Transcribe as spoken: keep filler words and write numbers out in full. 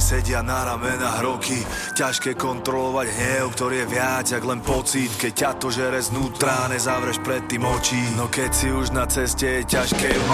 sedia na ramenách roky. Ťažké kontrolovať hnev, ktorý je viac jak len pocit. Keď ťa to žere znútra, nezavreš predtým očí. No keď si už na ceste, je ťažké ju